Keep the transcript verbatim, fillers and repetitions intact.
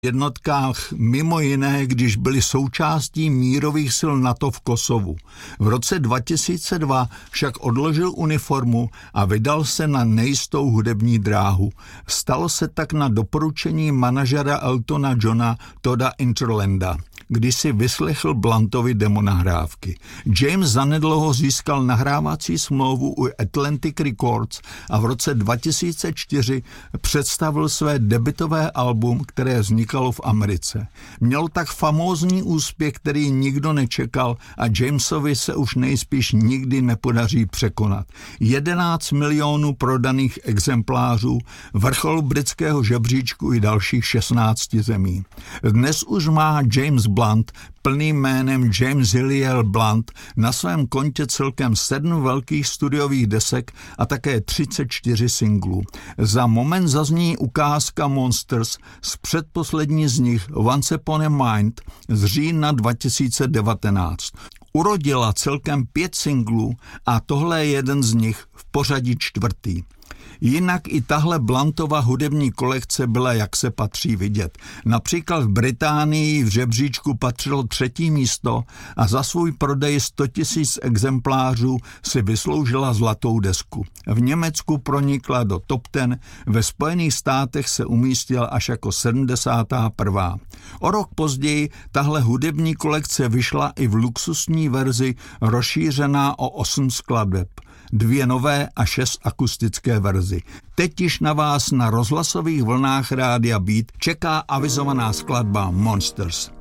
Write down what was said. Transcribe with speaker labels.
Speaker 1: jednotkách mimo jiné, když byli součástí mírových sil NATO v Kosovu. V roce dva tisíce dva však odložil uniformu a vydal se na nejistou hudební dráhu. Stalo se tak na doporučení manažera Eltona Johna Todda Interlanda, když si vyslechl Bluntovi demonahrávky. James zanedlouho získal nahrávací smlouvu u Atlantic Records a v roce dva tisíce čtyři představil své debutové album, které vznikalo v Americe. Měl tak famózní úspěch, který nikdo nečekal a Jamesovi se už nejspíš nikdy nepodaří překonat. jedenáct milionů prodaných exemplářů, vrchol britského žebříčku i dalších šestnáct zemí. Dnes už má James Blunt plným jménem James Hillier Blunt na svém kontě celkem sedm velkých studiových desek a také třicet čtyři singlů. Za moment zazní ukázka Monsters z předposlední z nich Once Upon a Mind z října dva tisíce devatenáct. Urodila celkem pět singlů a tohle je jeden z nich, v pořadí čtvrtý. Jinak i tahle Bluntova hudební kolekce byla, jak se patří, vidět. Například v Británii v žebříčku patřilo třetí místo a za svůj prodej sto tisíc exemplářů si vysloužila zlatou desku. V Německu pronikla do top deset, ve Spojených státech se umístila až jako sedmdesátá prvá. O rok později tahle hudební kolekce vyšla i v luxusní verzi rozšířená o osm skladeb. Dvě nové a šest akustické verzi. Teď již na vás na rozhlasových vlnách Rádia Beat čeká avizovaná skladba Monsters.